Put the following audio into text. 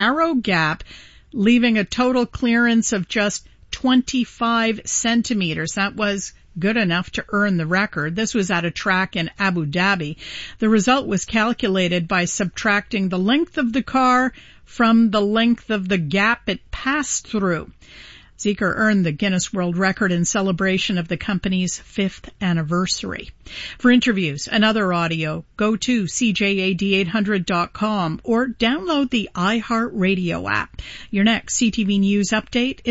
narrow gap, leaving a total clearance of just 25 centimeters. That was good enough to earn the record. This was at a track in Abu Dhabi. The result was calculated by subtracting the length of the car from the length of the gap it passed through. Zeeker earned the Guinness World Record in celebration of the company's 5th anniversary. For interviews and other audio, go to CJAD800.com or download the iHeartRadio app. Your next CTV News update